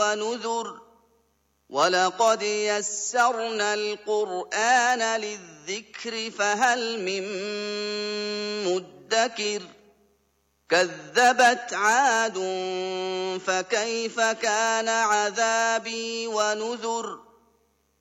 ونذر ولقد يسرنا القرآن للذكر فهل من مدكر كذبت عاد فكيف كان عذابي ونذر